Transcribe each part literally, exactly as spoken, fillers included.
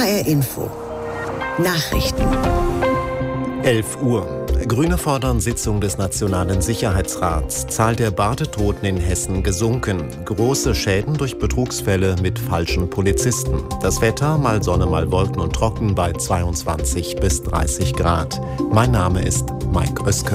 R Info. Nachrichten. elf Uhr. Grüne fordern Sitzung des Nationalen Sicherheitsrats. Zahl der Badetoten in Hessen gesunken. Große Schäden durch Betrugsfälle mit falschen Polizisten. Das Wetter, mal Sonne, mal Wolken und trocken bei zweiundzwanzig bis dreißig Grad. Mein Name ist Mike Oeske.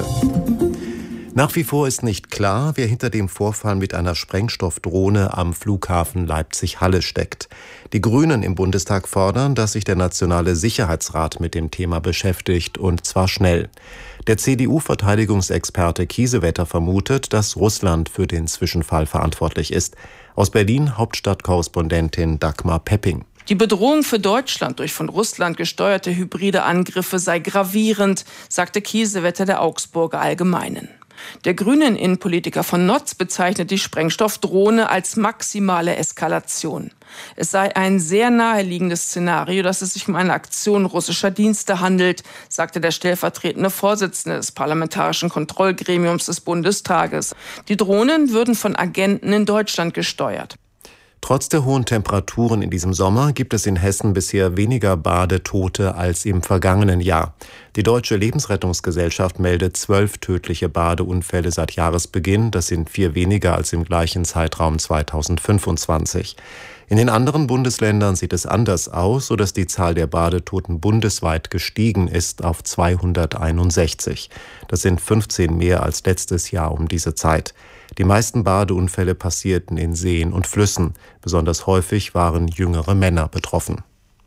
Nach wie vor ist nicht klar, wer hinter dem Vorfall mit einer Sprengstoffdrohne am Flughafen Leipzig-Halle steckt. Die Grünen im Bundestag fordern, dass sich der Nationale Sicherheitsrat mit dem Thema beschäftigt, und zwar schnell. Der C D U-Verteidigungsexperte Kiesewetter vermutet, dass Russland für den Zwischenfall verantwortlich ist. Aus Berlin Hauptstadtkorrespondentin Dagmar Pepping. Die Bedrohung für Deutschland durch von Russland gesteuerte hybride Angriffe sei gravierend, sagte Kiesewetter der Augsburger Allgemeinen. Der grünen Innenpolitiker von Notz bezeichnet die Sprengstoffdrohne als maximale Eskalation. Es sei ein sehr naheliegendes Szenario, dass es sich um eine Aktion russischer Dienste handelt, sagte der stellvertretende Vorsitzende des Parlamentarischen Kontrollgremiums des Bundestages. Die Drohnen würden von Agenten in Deutschland gesteuert. Trotz der hohen Temperaturen in diesem Sommer gibt es in Hessen bisher weniger Badetote als im vergangenen Jahr. Die Deutsche Lebensrettungsgesellschaft meldet zwölf tödliche Badeunfälle seit Jahresbeginn. Das sind vier weniger als im gleichen Zeitraum zweitausendfünfundzwanzig. In den anderen Bundesländern sieht es anders aus, sodass die Zahl der Badetoten bundesweit gestiegen ist auf zweihunderteinundsechzig. Das sind fünfzehn mehr als letztes Jahr um diese Zeit. Die meisten Badeunfälle passierten in Seen und Flüssen. Besonders häufig waren jüngere Männer betroffen.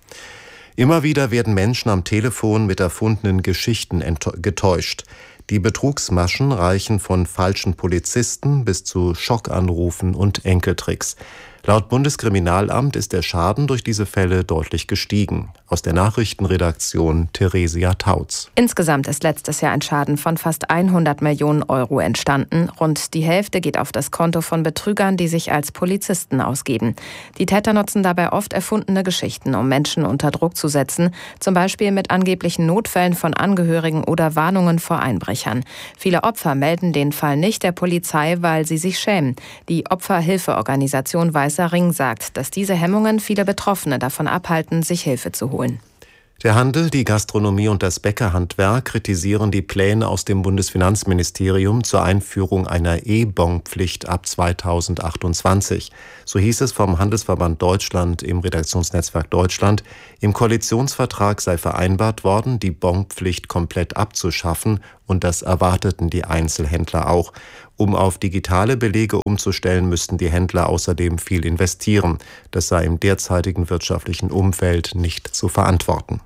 Immer wieder werden Menschen am Telefon mit erfundenen Geschichten getäuscht. Die Betrugsmaschen reichen von falschen Polizisten bis zu Schockanrufen und Enkeltricks. Laut Bundeskriminalamt ist der Schaden durch diese Fälle deutlich gestiegen. Aus der Nachrichtenredaktion Theresia Tautz. Insgesamt ist letztes Jahr ein Schaden von fast hundert Millionen Euro entstanden. Rund die Hälfte geht auf das Konto von Betrügern, die sich als Polizisten ausgeben. Die Täter nutzen dabei oft erfundene Geschichten, um Menschen unter Druck zu setzen, zum Beispiel mit angeblichen Notfällen von Angehörigen oder Warnungen vor Einbrechern. Viele Opfer melden den Fall nicht der Polizei, weil sie sich schämen. Die Opferhilfeorganisation Weißer Ring sagt, dass diese Hemmungen viele Betroffene davon abhalten, sich Hilfe zu holen. Der Handel, die Gastronomie und das Bäckerhandwerk kritisieren die Pläne aus dem Bundesfinanzministerium zur Einführung einer E-Bon-Pflicht ab zweitausendachtundzwanzig. So hieß es vom Handelsverband Deutschland im Redaktionsnetzwerk Deutschland. Im Koalitionsvertrag sei vereinbart worden, die Bon-Pflicht komplett abzuschaffen, und das erwarteten die Einzelhändler auch. Um auf digitale Belege umzustellen, müssten die Händler außerdem viel investieren. Das sei im derzeitigen wirtschaftlichen Umfeld nicht zu verantworten.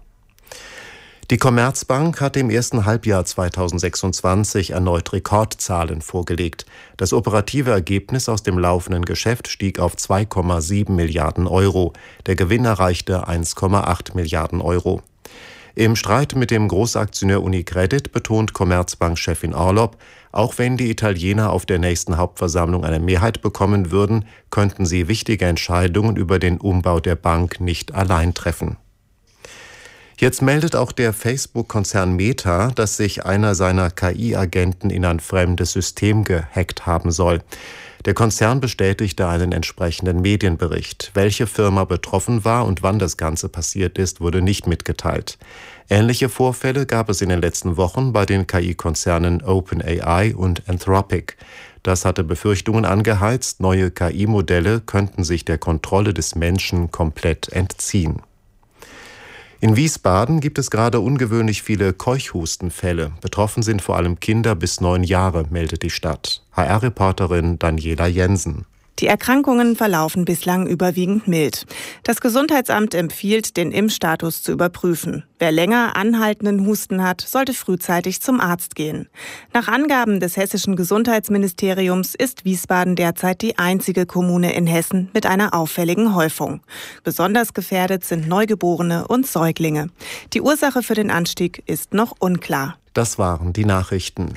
Die Commerzbank hat im ersten Halbjahr zweitausendsechsundzwanzig erneut Rekordzahlen vorgelegt. Das operative Ergebnis aus dem laufenden Geschäft stieg auf zwei Komma sieben Milliarden Euro. Der Gewinn erreichte eins Komma acht Milliarden Euro. Im Streit mit dem Großaktionär UniCredit betont Commerzbank-Chefin Orlopp, auch wenn die Italiener auf der nächsten Hauptversammlung eine Mehrheit bekommen würden, könnten sie wichtige Entscheidungen über den Umbau der Bank nicht allein treffen. Jetzt meldet auch der Facebook-Konzern Meta, dass sich einer seiner K I-Agenten in ein fremdes System gehackt haben soll. Der Konzern bestätigte einen entsprechenden Medienbericht. Welche Firma betroffen war und wann das Ganze passiert ist, wurde nicht mitgeteilt. Ähnliche Vorfälle gab es in den letzten Wochen bei den K I-Konzernen OpenAI und Anthropic. Das hatte Befürchtungen angeheizt, neue K I-Modelle könnten sich der Kontrolle des Menschen komplett entziehen. In Wiesbaden gibt es gerade ungewöhnlich viele Keuchhustenfälle. Betroffen sind vor allem Kinder bis neun Jahre, meldet die Stadt. H R-Reporterin Daniela Jensen. Die Erkrankungen verlaufen bislang überwiegend mild. Das Gesundheitsamt empfiehlt, den Impfstatus zu überprüfen. Wer länger anhaltenden Husten hat, sollte frühzeitig zum Arzt gehen. Nach Angaben des hessischen Gesundheitsministeriums ist Wiesbaden derzeit die einzige Kommune in Hessen mit einer auffälligen Häufung. Besonders gefährdet sind Neugeborene und Säuglinge. Die Ursache für den Anstieg ist noch unklar. Das waren die Nachrichten.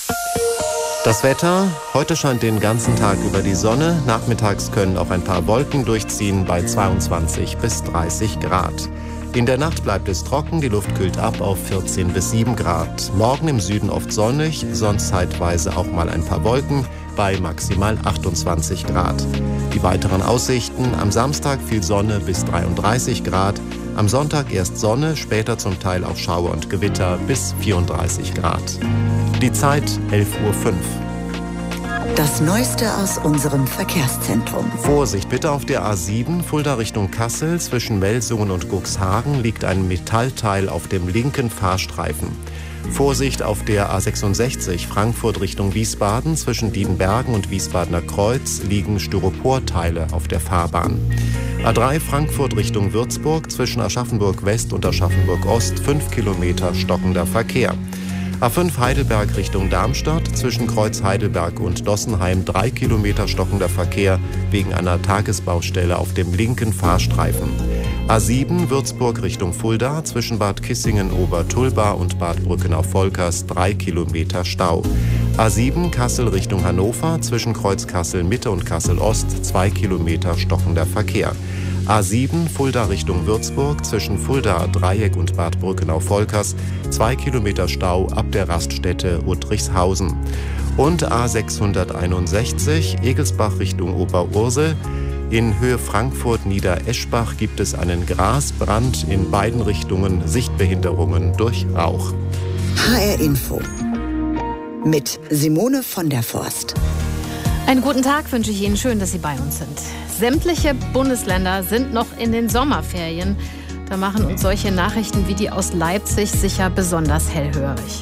Das Wetter, heute scheint den ganzen Tag über die Sonne, nachmittags können auch ein paar Wolken durchziehen bei zweiundzwanzig bis dreißig Grad. In der Nacht bleibt es trocken, die Luft kühlt ab auf vierzehn bis sieben Grad. Morgen im Süden oft sonnig, sonst zeitweise auch mal ein paar Wolken, bei maximal achtundzwanzig Grad. Die weiteren Aussichten: am Samstag viel Sonne bis dreiunddreißig Grad, am Sonntag erst Sonne, später zum Teil auch Schauer und Gewitter bis vierunddreißig Grad. Die Zeit elf Uhr fünf. Das Neueste aus unserem Verkehrszentrum. Vorsicht bitte auf der A sieben, Fulda Richtung Kassel. Zwischen Melsungen und Cuxhaven liegt ein Metallteil auf dem linken Fahrstreifen. Vorsicht auf der A sechsundsechzig, Frankfurt Richtung Wiesbaden. Zwischen Diedenbergen und Wiesbadener Kreuz liegen Styroporteile auf der Fahrbahn. A drei, Frankfurt Richtung Würzburg. Zwischen Aschaffenburg West und Aschaffenburg Ost fünf Kilometer stockender Verkehr. A fünf, Heidelberg Richtung Darmstadt, zwischen Kreuz Heidelberg und Dossenheim drei Kilometer stockender Verkehr wegen einer Tagesbaustelle auf dem linken Fahrstreifen. A sieben, Würzburg Richtung Fulda, zwischen Bad Kissingen-Obertulba und Bad Brückenau-Volkers drei Kilometer Stau. A sieben, Kassel Richtung Hannover, zwischen Kreuz Kassel-Mitte und Kassel-Ost zwei Kilometer stockender Verkehr. A sieben, Fulda Richtung Würzburg, zwischen Fulda Dreieck und Bad Brückenau-Volkers zwei Kilometer Stau ab der Raststätte Uttrichshausen. Und A sechshunderteinundsechzig, Egelsbach Richtung Oberursel. In Höhe Frankfurt-Niedereschbach gibt es einen Grasbrand, in beiden Richtungen Sichtbehinderungen durch Rauch. H R Info mit Simone von der Forst. Einen guten Tag wünsche ich Ihnen. Schön, dass Sie bei uns sind. Sämtliche Bundesländer sind noch in den Sommerferien. Da machen uns solche Nachrichten wie die aus Leipzig sicher besonders hellhörig.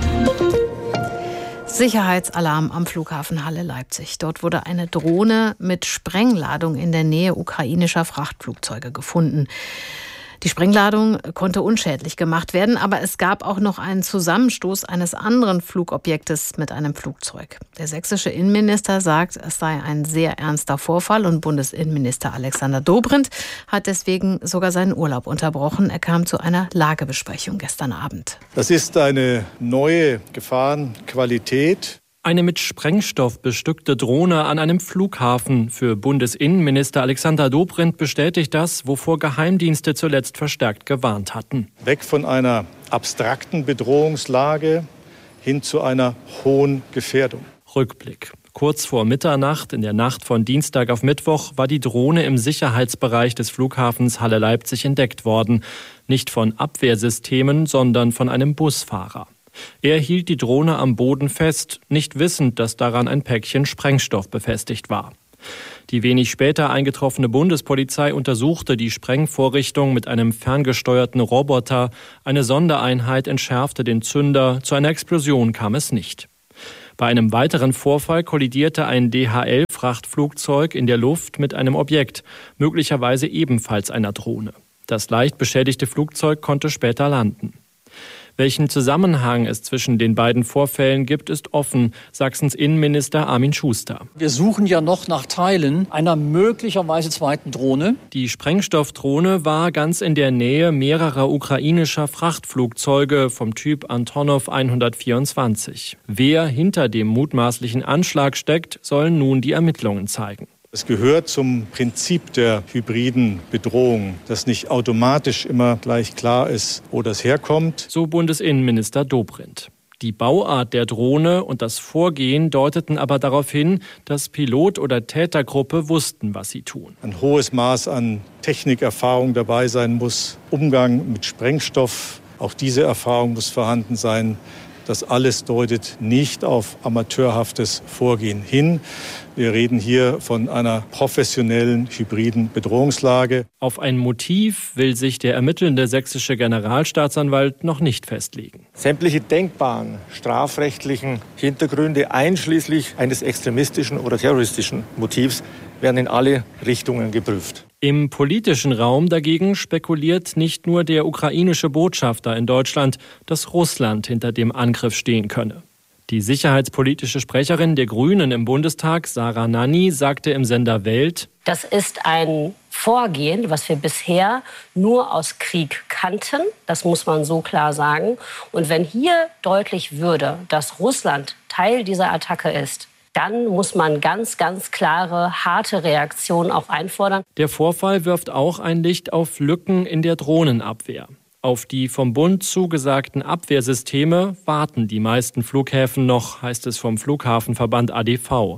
Sicherheitsalarm am Flughafen Halle-Leipzig. Dort wurde eine Drohne mit Sprengladung in der Nähe ukrainischer Frachtflugzeuge gefunden. Die Sprengladung konnte unschädlich gemacht werden, aber es gab auch noch einen Zusammenstoß eines anderen Flugobjektes mit einem Flugzeug. Der sächsische Innenminister sagt, es sei ein sehr ernster Vorfall und Bundesinnenminister Alexander Dobrindt hat deswegen sogar seinen Urlaub unterbrochen. Er kam zu einer Lagebesprechung gestern Abend. Das ist eine neue Gefahrenqualität. Eine mit Sprengstoff bestückte Drohne an einem Flughafen. Für Bundesinnenminister Alexander Dobrindt bestätigt das, wovor Geheimdienste zuletzt verstärkt gewarnt hatten. Weg von einer abstrakten Bedrohungslage hin zu einer hohen Gefährdung. Rückblick. Kurz vor Mitternacht, in der Nacht von Dienstag auf Mittwoch, war die Drohne im Sicherheitsbereich des Flughafens Halle-Leipzig entdeckt worden. Nicht von Abwehrsystemen, sondern von einem Busfahrer. Er hielt die Drohne am Boden fest, nicht wissend, dass daran ein Päckchen Sprengstoff befestigt war. Die wenig später eingetroffene Bundespolizei untersuchte die Sprengvorrichtung mit einem ferngesteuerten Roboter. Eine Sondereinheit entschärfte den Zünder. Zu einer Explosion kam es nicht. Bei einem weiteren Vorfall kollidierte ein D H L-Frachtflugzeug in der Luft mit einem Objekt, möglicherweise ebenfalls einer Drohne. Das leicht beschädigte Flugzeug konnte später landen. Welchen Zusammenhang es zwischen den beiden Vorfällen gibt, ist offen, Sachsens Innenminister Armin Schuster. Wir suchen ja noch nach Teilen einer möglicherweise zweiten Drohne. Die Sprengstoffdrohne war ganz in der Nähe mehrerer ukrainischer Frachtflugzeuge vom Typ Antonov hundertvierundzwanzig. Wer hinter dem mutmaßlichen Anschlag steckt, sollen nun die Ermittlungen zeigen. Es gehört zum Prinzip der hybriden Bedrohung, dass nicht automatisch immer gleich klar ist, wo das herkommt. So Bundesinnenminister Dobrindt. Die Bauart der Drohne und das Vorgehen deuteten aber darauf hin, dass Pilot oder Tätergruppe wussten, was sie tun. Ein hohes Maß an Technikerfahrung dabei sein muss, Umgang mit Sprengstoff, auch diese Erfahrung muss vorhanden sein. Das alles deutet nicht auf amateurhaftes Vorgehen hin. Wir reden hier von einer professionellen, hybriden Bedrohungslage. Auf ein Motiv will sich der ermittelnde sächsische Generalstaatsanwalt noch nicht festlegen. Sämtliche denkbaren strafrechtlichen Hintergründe, einschließlich eines extremistischen oder terroristischen Motivs, werden in alle Richtungen geprüft. Im politischen Raum dagegen spekuliert nicht nur der ukrainische Botschafter in Deutschland, dass Russland hinter dem Angriff stehen könne. Die sicherheitspolitische Sprecherin der Grünen im Bundestag, Sarah Nanni, sagte im Sender Welt: Das ist ein Vorgehen, was wir bisher nur aus Krieg kannten. Das muss man so klar sagen. Und wenn hier deutlich würde, dass Russland Teil dieser Attacke ist, dann muss man ganz, ganz klare, harte Reaktionen auch einfordern. Der Vorfall wirft auch ein Licht auf Lücken in der Drohnenabwehr. Auf die vom Bund zugesagten Abwehrsysteme warten die meisten Flughäfen noch, heißt es vom Flughafenverband A D V.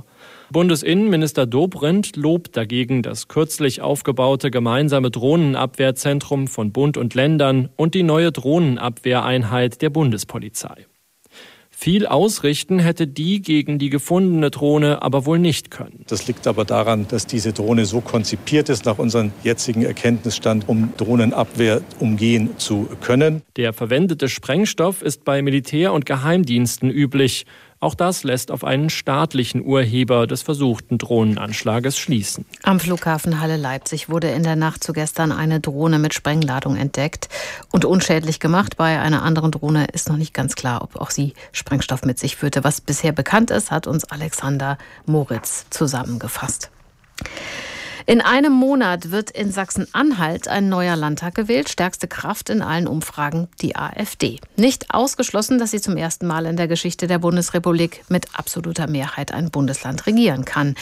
Bundesinnenminister Dobrindt lobt dagegen das kürzlich aufgebaute gemeinsame Drohnenabwehrzentrum von Bund und Ländern und die neue Drohnenabwehreinheit der Bundespolizei. Viel ausrichten hätte die gegen die gefundene Drohne aber wohl nicht können. Das liegt aber daran, dass diese Drohne so konzipiert ist, nach unserem jetzigen Erkenntnisstand, um Drohnenabwehr umgehen zu können. Der verwendete Sprengstoff ist bei Militär- und Geheimdiensten üblich. Auch das lässt auf einen staatlichen Urheber des versuchten Drohnenanschlages schließen. Am Flughafen Halle-Leipzig wurde in der Nacht zu gestern eine Drohne mit Sprengladung entdeckt und unschädlich gemacht. Bei einer anderen Drohne ist noch nicht ganz klar, ob auch sie Sprengstoff mit sich führte. Was bisher bekannt ist, hat uns Alexander Moritz zusammengefasst. In einem Monat wird in Sachsen-Anhalt ein neuer Landtag gewählt. Stärkste Kraft in allen Umfragen die AfD. Nicht ausgeschlossen, dass sie zum ersten Mal in der Geschichte der Bundesrepublik mit absoluter Mehrheit ein Bundesland regieren kann.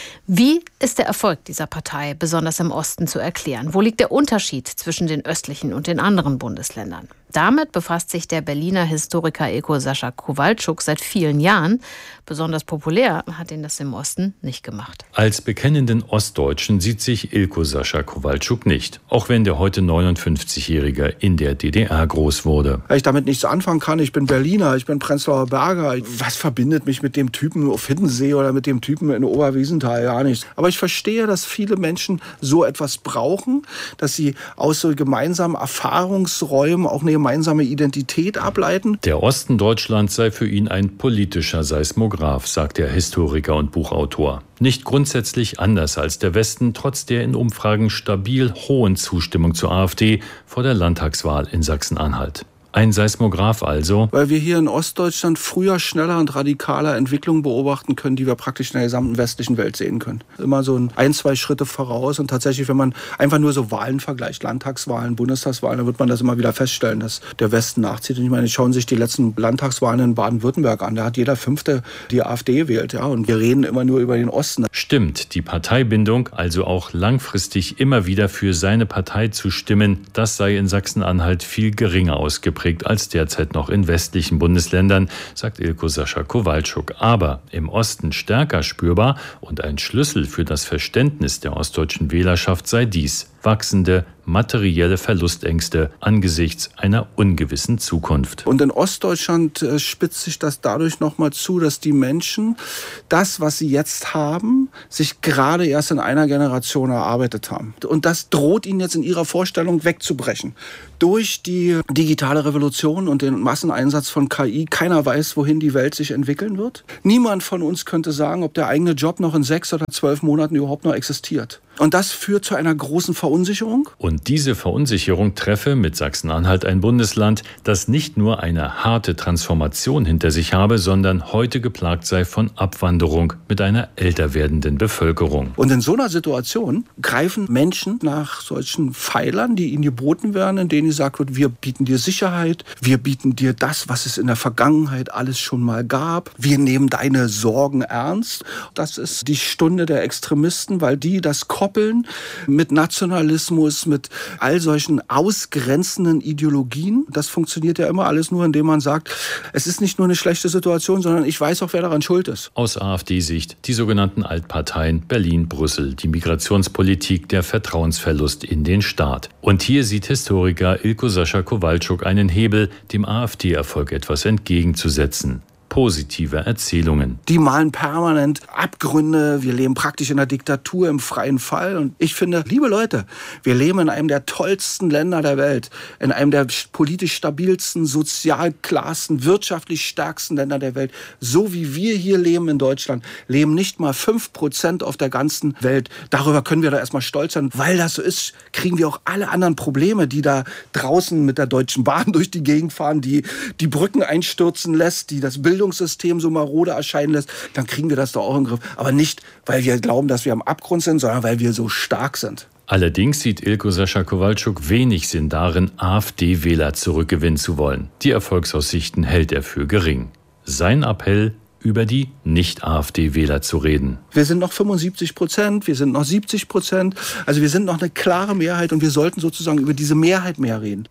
Wie ist der Erfolg dieser Partei besonders im Osten zu erklären? Wo liegt der Unterschied zwischen den östlichen und den anderen Bundesländern? Damit befasst sich der Berliner Historiker Ilko Sascha Kowalczuk seit vielen Jahren. Besonders populär hat ihn das im Osten nicht gemacht. Als bekennenden Ostdeutschen sieht sich Ilko Sascha Kowalczuk nicht, auch wenn der heute neunundfünfzigjährige in der D D R groß wurde. Weil ich damit nichts anfangen kann. Ich bin Berliner, ich bin Prenzlauer Berger. Was verbindet mich mit dem Typen auf Hiddensee oder mit dem Typen in Oberwiesenthal? Gar nichts. Aber ich verstehe, dass viele Menschen so etwas brauchen, dass sie aus so gemeinsamen Erfahrungsräumen auch eine gemeinsame Identität ableiten. Der Osten Deutschlands sei für ihn ein politischer Seismograph, sagt der Historiker und Buchautor. Nicht grundsätzlich anders als der Westen, trotz der in Umfragen stabil hohen Zustimmung zur AfD vor der Landtagswahl in Sachsen-Anhalt. Ein Seismograph also. Weil wir hier in Ostdeutschland früher, schneller und radikaler Entwicklungen beobachten können, die wir praktisch in der gesamten westlichen Welt sehen können. Immer so ein, zwei Schritte voraus. Und tatsächlich, wenn man einfach nur so Wahlen vergleicht, Landtagswahlen, Bundestagswahlen, dann wird man das immer wieder feststellen, dass der Westen nachzieht. Und ich meine, schauen sich die letzten Landtagswahlen in Baden-Württemberg an. Da hat jeder Fünfte die AfD gewählt. Ja? Und wir reden immer nur über den Osten. Stimmt, die Parteibindung, also auch langfristig immer wieder für seine Partei zu stimmen, das sei in Sachsen-Anhalt viel geringer ausgeprägt als derzeit noch in westlichen Bundesländern, sagt Ilko Sascha Kowalczuk. Aber im Osten stärker spürbar und ein Schlüssel für das Verständnis der ostdeutschen Wählerschaft sei dies: wachsende materielle Verlustängste angesichts einer ungewissen Zukunft. Und in Ostdeutschland äh, spitzt sich das dadurch nochmal zu, dass die Menschen das, was sie jetzt haben, sich gerade erst in einer Generation erarbeitet haben. Und das droht ihnen jetzt in ihrer Vorstellung wegzubrechen. Durch die digitale Revolution und den Masseneinsatz von K I, keiner weiß, wohin die Welt sich entwickeln wird. Niemand von uns könnte sagen, ob der eigene Job noch in sechs oder zwölf Monaten überhaupt noch existiert. Und das führt zu einer großen Verunsicherung. Und diese Verunsicherung treffe mit Sachsen-Anhalt ein Bundesland, das nicht nur eine harte Transformation hinter sich habe, sondern heute geplagt sei von Abwanderung mit einer älter werdenden Bevölkerung. Und in so einer Situation greifen Menschen nach solchen Pfeilern, die ihnen geboten werden, in denen gesagt wird, wir bieten dir Sicherheit, wir bieten dir das, was es in der Vergangenheit alles schon mal gab. Wir nehmen deine Sorgen ernst. Das ist die Stunde der Extremisten, weil die das koppeln mit Nationalismus, mit all solchen ausgrenzenden Ideologien. Das funktioniert ja immer alles nur, indem man sagt, es ist nicht nur eine schlechte Situation, sondern ich weiß auch, wer daran schuld ist. Aus AfD-Sicht die sogenannten Altparteien Berlin, Brüssel, die Migrationspolitik, der Vertrauensverlust in den Staat. Und hier sieht Historiker Ilko Sascha Kowalczuk einen Hebel, dem AfD-Erfolg etwas entgegenzusetzen: positive Erzählungen. Die malen permanent Abgründe. Wir leben praktisch in einer Diktatur im freien Fall. Und ich finde, liebe Leute, wir leben in einem der tollsten Länder der Welt, in einem der politisch stabilsten, sozial klarsten, wirtschaftlich stärksten Länder der Welt. So wie wir hier leben in Deutschland, leben nicht mal fünf Prozent auf der ganzen Welt. Darüber können wir da erstmal stolz sein. Weil das so ist, kriegen wir auch alle anderen Probleme, die da draußen mit der Deutschen Bahn durch die Gegend fahren, die die Brücken einstürzen lässt, die das Bild Bildungssystem so marode erscheinen lässt, dann kriegen wir das doch auch in den Griff. Aber nicht, weil wir glauben, dass wir am Abgrund sind, sondern weil wir so stark sind. Allerdings sieht Ilko Sascha Kowalczuk wenig Sinn darin, AfD-Wähler zurückgewinnen zu wollen. Die Erfolgsaussichten hält er für gering. Sein Appell: über die Nicht-AfD-Wähler zu reden. Wir sind noch fünfundsiebzig Prozent, wir sind noch siebzig Prozent. Also wir sind noch eine klare Mehrheit und wir sollten sozusagen über diese Mehrheit mehr reden.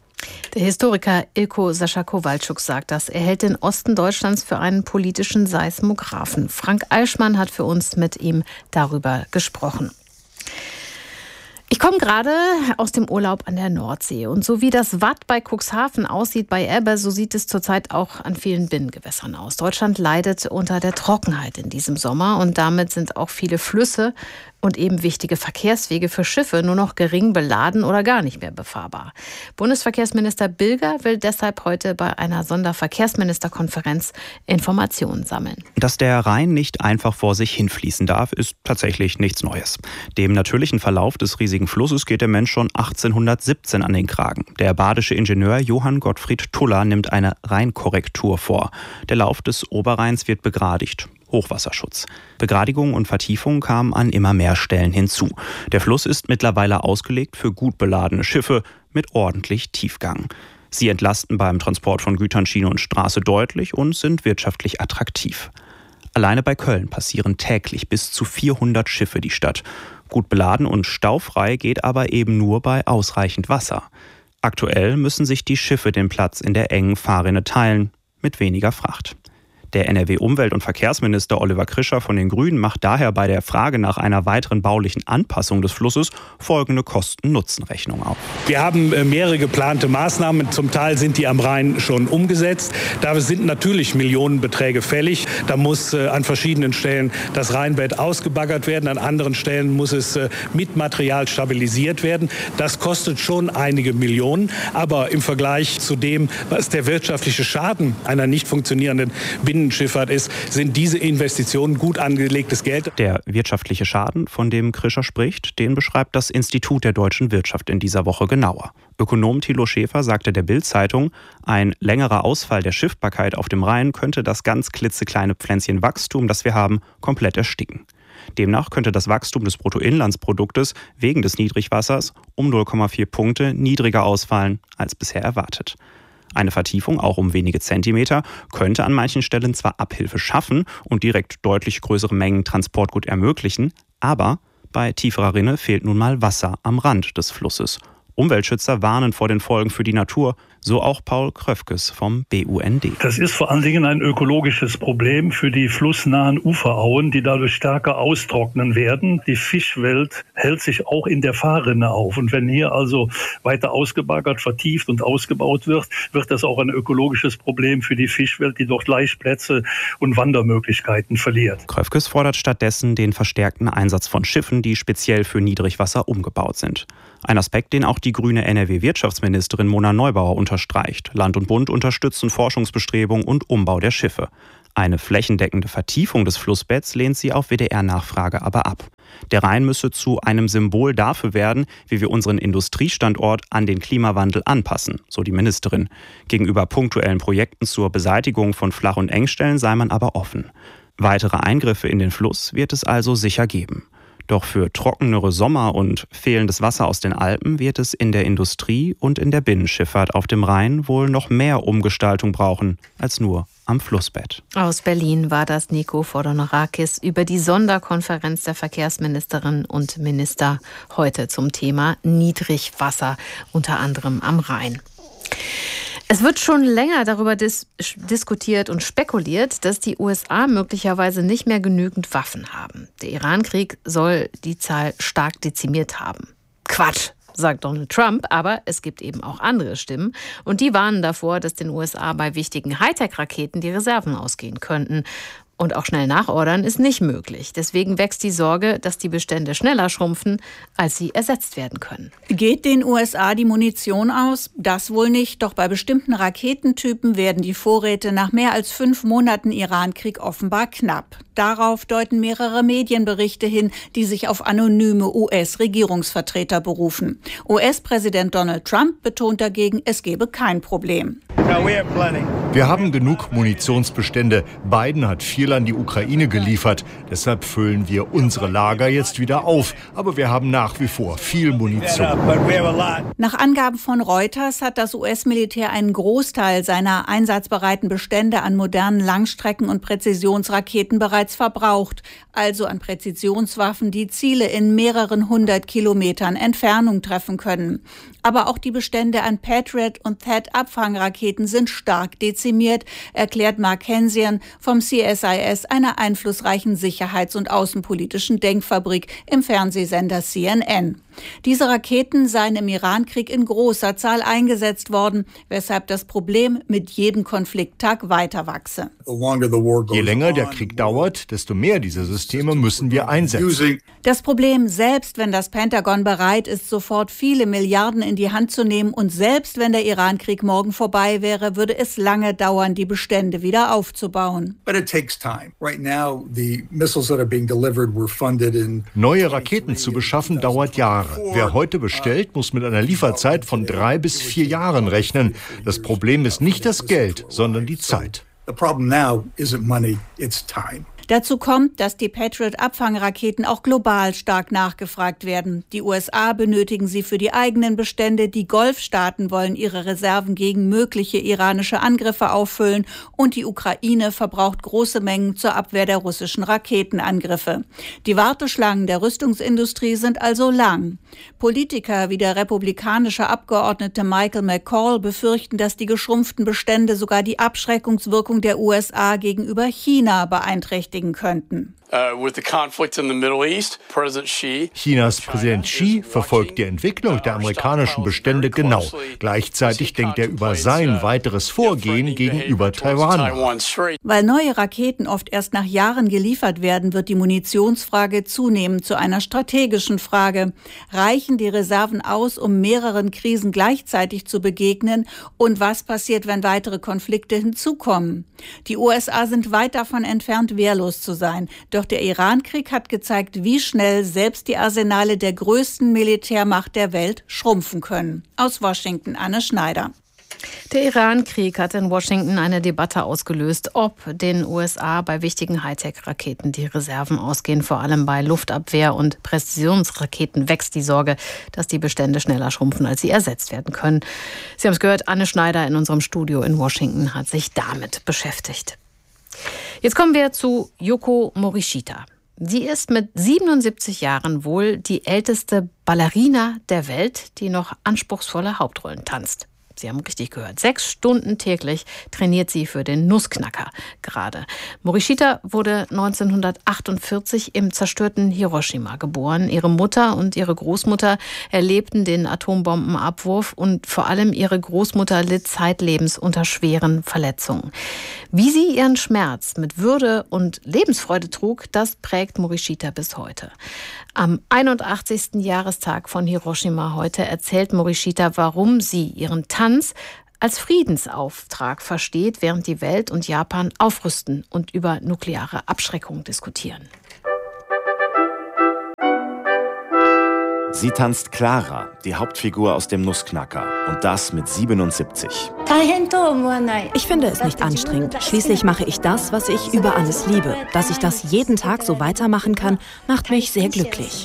Der Historiker Ilko Sascha Kowalczuk sagt das. Er hält den Osten Deutschlands für einen politischen Seismographen. Frank Eichmann hat für uns mit ihm darüber gesprochen. Ich komme gerade aus dem Urlaub an der Nordsee. Und so wie das Watt bei Cuxhaven aussieht bei Ebbe, so sieht es zurzeit auch an vielen Binnengewässern aus. Deutschland leidet unter der Trockenheit in diesem Sommer und damit sind auch viele Flüsse und eben wichtige Verkehrswege für Schiffe nur noch gering beladen oder gar nicht mehr befahrbar. Bundesverkehrsminister Bilger will deshalb heute bei einer Sonderverkehrsministerkonferenz Informationen sammeln. Dass der Rhein nicht einfach vor sich hinfließen darf, ist tatsächlich nichts Neues. Dem natürlichen Verlauf des riesigen Flusses geht der Mensch schon achtzehnhundertsiebzehn an den Kragen. Der badische Ingenieur Johann Gottfried Tuller nimmt eine Rheinkorrektur vor. Der Lauf des Oberrheins wird begradigt. Hochwasserschutz. Begradigung und Vertiefung kamen an immer mehr Stellen hinzu. Der Fluss ist mittlerweile ausgelegt für gut beladene Schiffe mit ordentlich Tiefgang. Sie entlasten beim Transport von Gütern Schiene und Straße deutlich und sind wirtschaftlich attraktiv. Alleine bei Köln passieren täglich bis zu vierhundert Schiffe die Stadt. Gut beladen und staufrei geht aber eben nur bei ausreichend Wasser. Aktuell müssen sich die Schiffe den Platz in der engen Fahrrinne teilen, mit weniger Fracht. Der N R W-Umwelt- und Verkehrsminister Oliver Krischer von den Grünen macht daher bei der Frage nach einer weiteren baulichen Anpassung des Flusses folgende Kosten-Nutzen-Rechnung auf. Wir haben mehrere geplante Maßnahmen. Zum Teil sind die am Rhein schon umgesetzt. Da sind natürlich Millionenbeträge fällig. Da muss äh, an verschiedenen Stellen das Rheinbett ausgebaggert werden. An anderen Stellen muss es äh, mit Material stabilisiert werden. Das kostet schon einige Millionen. Aber im Vergleich zu dem, was der wirtschaftliche Schaden einer nicht funktionierenden Binnen Schifffahrt ist, sind diese Investitionen gut angelegtes Geld. Der wirtschaftliche Schaden, von dem Krischer spricht, den beschreibt das Institut der deutschen Wirtschaft in dieser Woche genauer. Ökonom Thilo Schäfer sagte der Bild-Zeitung, ein längerer Ausfall der Schiffbarkeit auf dem Rhein könnte das ganz klitzekleine Pflänzchen Wachstum, das wir haben, komplett ersticken. Demnach könnte das Wachstum des Bruttoinlandsproduktes wegen des Niedrigwassers um null Komma vier Punkte niedriger ausfallen als bisher erwartet. Eine Vertiefung, auch um wenige Zentimeter, könnte an manchen Stellen zwar Abhilfe schaffen und direkt deutlich größere Mengen Transportgut ermöglichen, aber bei tieferer Rinne fehlt nun mal Wasser am Rand des Flusses. Umweltschützer warnen vor den Folgen für die Natur, so auch Paul Kröfkes vom B U N D. Das ist vor allen Dingen ein ökologisches Problem für die flussnahen Uferauen, die dadurch stärker austrocknen werden. Die Fischwelt hält sich auch in der Fahrrinne auf. Und wenn hier also weiter ausgebaggert, vertieft und ausgebaut wird, wird das auch ein ökologisches Problem für die Fischwelt, die dort Laichplätze und Wandermöglichkeiten verliert. Kröfkes fordert stattdessen den verstärkten Einsatz von Schiffen, die speziell für Niedrigwasser umgebaut sind. Ein Aspekt, den auch die grüne N R W-Wirtschaftsministerin Mona Neubauer unterstreicht. Land und Bund unterstützen Forschungsbestrebungen und Umbau der Schiffe. Eine flächendeckende Vertiefung des Flussbetts lehnt sie auf W D R-Nachfrage aber ab. Der Rhein müsse zu einem Symbol dafür werden, wie wir unseren Industriestandort an den Klimawandel anpassen, so die Ministerin. Gegenüber punktuellen Projekten zur Beseitigung von Flach- und Engstellen sei man aber offen. Weitere Eingriffe in den Fluss wird es also sicher geben. Doch für trockenere Sommer und fehlendes Wasser aus den Alpen wird es in der Industrie und in der Binnenschifffahrt auf dem Rhein wohl noch mehr Umgestaltung brauchen als nur am Flussbett. Aus Berlin war das Nico Fordonorakis über die Sonderkonferenz der Verkehrsministerinnen und Minister heute zum Thema Niedrigwasser, unter anderem am Rhein. Es wird schon länger darüber dis- diskutiert und spekuliert, dass die U S A möglicherweise nicht mehr genügend Waffen haben. Der Iran-Krieg soll die Zahl stark dezimiert haben. Quatsch, sagt Donald Trump, aber es gibt eben auch andere Stimmen. Und die warnen davor, dass den U S A bei wichtigen Hightech-Raketen die Reserven ausgehen könnten. Und auch schnell nachordern ist nicht möglich. Deswegen wächst die Sorge, dass die Bestände schneller schrumpfen, als sie ersetzt werden können. Geht den U S A die Munition aus? Das wohl nicht. Doch bei bestimmten Raketentypen werden die Vorräte nach mehr als fünf Monaten Iran-Krieg offenbar knapp. Darauf deuten mehrere Medienberichte hin, die sich auf anonyme U S-Regierungsvertreter berufen. U S-Präsident Donald Trump betont dagegen, es gebe kein Problem. No, we have plenty. Wir haben genug Munitionsbestände. Biden hat viel an die Ukraine geliefert. Deshalb füllen wir unsere Lager jetzt wieder auf. Aber wir haben nach wie vor viel Munition. Nach Angaben von Reuters hat das U S-Militär einen Großteil seiner einsatzbereiten Bestände an modernen Langstrecken- und Präzisionsraketen bereits verbraucht. Also an Präzisionswaffen, die Ziele in mehreren hundert Kilometern Entfernung treffen können. Aber auch die Bestände an Patriot- und T H A A D-Abfangraketen sind stark dezimiert, erklärt Mark Hensian vom C S I S, einer einflussreichen sicherheits- und außenpolitischen Denkfabrik, im Fernsehsender C N N. Diese Raketen seien im Irankrieg in großer Zahl eingesetzt worden, weshalb das Problem mit jedem Konflikttag weiter wachse. Je länger der Krieg dauert, desto mehr dieser Systeme müssen wir einsetzen. Das Problem, selbst wenn das Pentagon bereit ist, sofort viele Milliarden in die Hand zu nehmen und selbst wenn der Irankrieg morgen vorbei wäre, würde es lange dauern, die Bestände wieder aufzubauen. Neue Raketen zu beschaffen dauert Jahre. Wer heute bestellt, muss mit einer Lieferzeit von drei bis vier Jahren rechnen. Das Problem ist nicht das Geld, sondern die Zeit. The problem now isn't money, it's time. Dazu kommt, dass die Patriot-Abfangraketen auch global stark nachgefragt werden. Die U S A benötigen sie für die eigenen Bestände, die Golfstaaten wollen ihre Reserven gegen mögliche iranische Angriffe auffüllen und die Ukraine verbraucht große Mengen zur Abwehr der russischen Raketenangriffe. Die Warteschlangen der Rüstungsindustrie sind also lang. Politiker wie der republikanische Abgeordnete Michael McCall befürchten, dass die geschrumpften Bestände sogar die Abschreckungswirkung der U S A gegenüber China beeinträchtigen könnten. Chinas Präsident Xi verfolgt die Entwicklung der amerikanischen Bestände genau. Gleichzeitig denkt er über sein weiteres Vorgehen gegenüber Taiwan nach. Weil neue Raketen oft erst nach Jahren geliefert werden, wird die Munitionsfrage zunehmend zu einer strategischen Frage. Reichen die Reserven aus, um mehreren Krisen gleichzeitig zu begegnen? Und was passiert, wenn weitere Konflikte hinzukommen? Die U S A sind weit davon entfernt, wehrlos zu sein. Doch der Irankrieg hat gezeigt, wie schnell selbst die Arsenale der größten Militärmacht der Welt schrumpfen können. Aus Washington, Anne Schneider. Der Irankrieg hat in Washington eine Debatte ausgelöst, ob den U S A bei wichtigen Hightech-Raketen die Reserven ausgehen. Vor allem bei Luftabwehr- und Präzisionsraketen wächst die Sorge, dass die Bestände schneller schrumpfen, als sie ersetzt werden können. Sie haben es gehört, Anne Schneider in unserem Studio in Washington hat sich damit beschäftigt. Jetzt kommen wir zu Yoko Morishita. Sie ist mit siebenundsiebzig Jahren wohl die älteste Ballerina der Welt, die noch anspruchsvolle Hauptrollen tanzt. Sie haben richtig gehört. Sechs Stunden täglich trainiert sie für den Nussknacker gerade. Morishita wurde neunzehnhundertachtundvierzig im zerstörten Hiroshima geboren. Ihre Mutter und ihre Großmutter erlebten den Atombombenabwurf und vor allem ihre Großmutter litt zeitlebens unter schweren Verletzungen. Wie sie ihren Schmerz mit Würde und Lebensfreude trug, das prägt Morishita bis heute. Am einundachtzigsten Jahrestag von Hiroshima heute erzählt Morishita, warum sie ihren Tanz als Friedensauftrag versteht, während die Welt und Japan aufrüsten und über nukleare Abschreckung diskutieren. Sie tanzt Clara, die Hauptfigur aus dem Nussknacker, und das mit siebenundsiebzig. Ich finde es nicht anstrengend. Schließlich mache ich das, was ich über alles liebe. Dass ich das jeden Tag so weitermachen kann, macht mich sehr glücklich.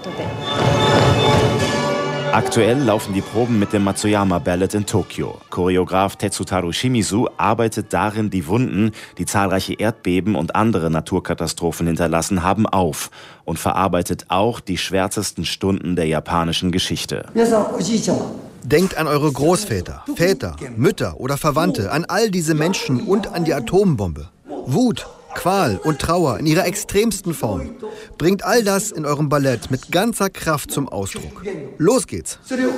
Aktuell laufen die Proben mit dem Matsuyama Ballet in Tokio. Choreograf Tetsutaro Shimizu arbeitet darin die Wunden, die zahlreiche Erdbeben und andere Naturkatastrophen hinterlassen haben, auf und verarbeitet auch die schwärzesten Stunden der japanischen Geschichte. Denkt an eure Großväter, Väter, Mütter oder Verwandte, an all diese Menschen und an die Atombombe. Wut, Qual und Trauer in ihrer extremsten Form. Bringt all das in eurem Ballett mit ganzer Kraft zum Ausdruck. Los geht's!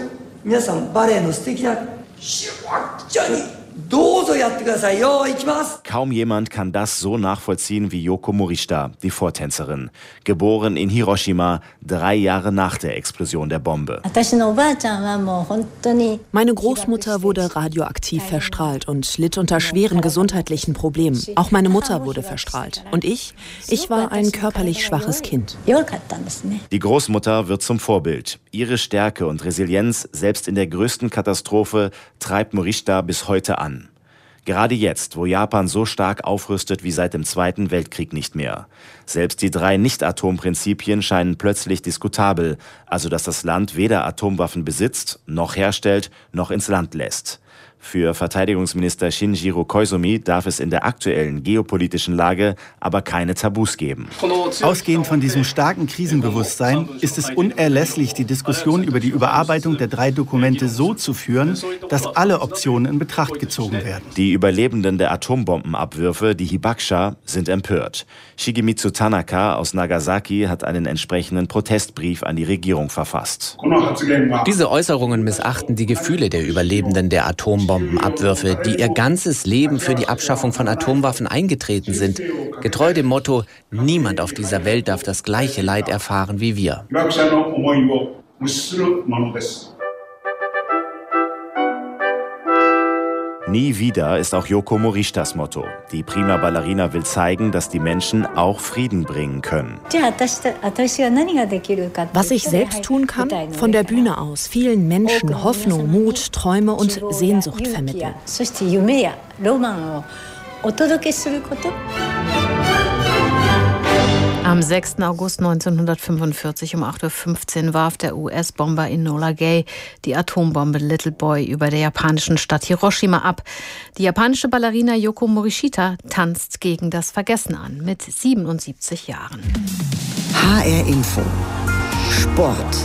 Kaum jemand kann das so nachvollziehen wie Yoko Morishita, die Vortänzerin. Geboren in Hiroshima, drei Jahre nach der Explosion der Bombe. Meine Großmutter wurde radioaktiv verstrahlt und litt unter schweren gesundheitlichen Problemen. Auch meine Mutter wurde verstrahlt. Und ich? Ich war ein körperlich schwaches Kind. Die Großmutter wird zum Vorbild. Ihre Stärke und Resilienz, selbst in der größten Katastrophe, treibt Morishita bis heute an. Gerade jetzt, wo Japan so stark aufrüstet wie seit dem Zweiten Weltkrieg nicht mehr. Selbst die drei Nicht-Atom-Prinzipien scheinen plötzlich diskutabel, also dass das Land weder Atomwaffen besitzt, noch herstellt, noch ins Land lässt. Für Verteidigungsminister Shinjiro Koizumi darf es in der aktuellen geopolitischen Lage aber keine Tabus geben. Ausgehend von diesem starken Krisenbewusstsein ist es unerlässlich, die Diskussion über die Überarbeitung der drei Dokumente so zu führen, dass alle Optionen in Betracht gezogen werden. Die Überlebenden der Atombombenabwürfe, die Hibakusha, sind empört. Shigemitsu Tanaka aus Nagasaki hat einen entsprechenden Protestbrief an die Regierung verfasst. Diese Äußerungen missachten die Gefühle der Überlebenden der Atombombenabwürfe, die ihr ganzes Leben für die Abschaffung von Atomwaffen eingetreten sind. Getreu dem Motto, niemand auf dieser Welt darf das gleiche Leid erfahren wie wir. Nie wieder ist auch Yoko Morishtas Motto. Die prima Ballerina will zeigen, dass die Menschen auch Frieden bringen können. Was ich selbst tun kann, von der Bühne aus vielen Menschen Hoffnung, Mut, Träume und Sehnsucht vermitteln. Am sechsten August neunzehnhundertfünfundvierzig um acht Uhr fünfzehn warf der U S-Bomber Enola Gay die Atombombe Little Boy über der japanischen Stadt Hiroshima ab. Die japanische Ballerina Yoko Morishita tanzt gegen das Vergessen an mit siebenundsiebzig Jahren. H R Info. Sport.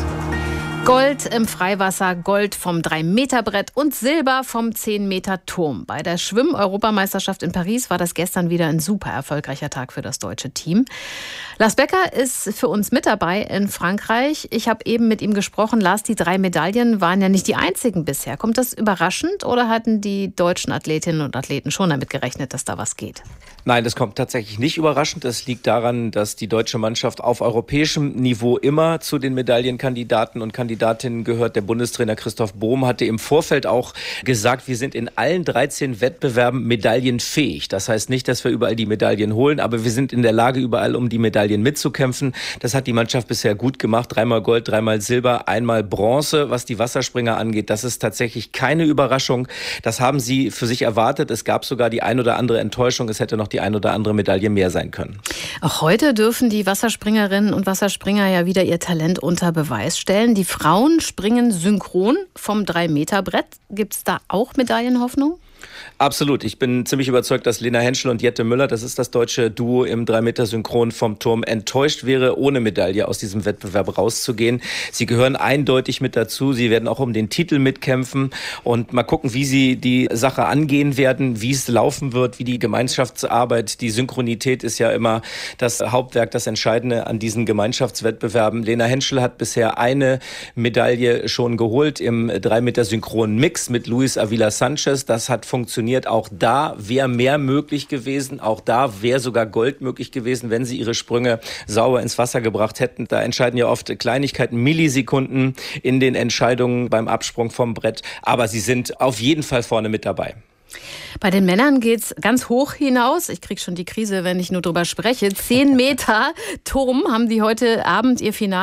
Gold im Freiwasser, Gold vom drei Meter Brett und Silber vom zehn Meter Turm. Bei der Schwimm-Europameisterschaft in Paris war das gestern wieder ein super erfolgreicher Tag für das deutsche Team. Lars Becker ist für uns mit dabei in Frankreich. Ich habe eben mit ihm gesprochen. Lars, die drei Medaillen waren ja nicht die einzigen bisher. Kommt das überraschend oder hatten die deutschen Athletinnen und Athleten schon damit gerechnet, dass da was geht? Nein, das kommt tatsächlich nicht überraschend. Das liegt daran, dass die deutsche Mannschaft auf europäischem Niveau immer zu den Medaillenkandidaten und Kandidatinnen gehört. Der Bundestrainer Christoph Bohm hatte im Vorfeld auch gesagt, wir sind in allen dreizehn Wettbewerben medaillenfähig. Das heißt nicht, dass wir überall die Medaillen holen, aber wir sind in der Lage, überall um die Medaillen mitzukämpfen. Das hat die Mannschaft bisher gut gemacht. Dreimal Gold, dreimal Silber, einmal Bronze. Was die Wasserspringer angeht, das ist tatsächlich keine Überraschung. Das haben sie für sich erwartet. Es gab sogar die ein oder andere Enttäuschung. Es hätte noch die ein oder andere Medaille mehr sein können. Auch heute dürfen die Wasserspringerinnen und Wasserspringer ja wieder ihr Talent unter Beweis stellen. Die Frauen springen synchron vom drei Meter Brett. Gibt es da auch Medaillenhoffnung? Absolut. Ich bin ziemlich überzeugt, dass Lena Henschel und Jette Müller, das ist das deutsche Duo im drei Meter Synchron vom Turm, enttäuscht wäre, ohne Medaille aus diesem Wettbewerb rauszugehen. Sie gehören eindeutig mit dazu. Sie werden auch um den Titel mitkämpfen und mal gucken, wie sie die Sache angehen werden, wie es laufen wird, wie die Gemeinschaftsarbeit, die Synchronität ist ja immer das Hauptwerk, das Entscheidende an diesen Gemeinschaftswettbewerben. Lena Henschel hat bisher eine Medaille schon geholt im drei Meter Synchron Mix mit Luis Avila Sanchez. Das hat funktioniert. Auch da wäre mehr möglich gewesen. Auch da wäre sogar Gold möglich gewesen, wenn sie ihre Sprünge sauber ins Wasser gebracht hätten. Da entscheiden ja oft Kleinigkeiten, Millisekunden in den Entscheidungen beim Absprung vom Brett. Aber sie sind auf jeden Fall vorne mit dabei. Bei den Männern geht's ganz hoch hinaus. Ich kriege schon die Krise, wenn ich nur drüber spreche. Zehn Meter Turm haben die heute Abend ihr Finale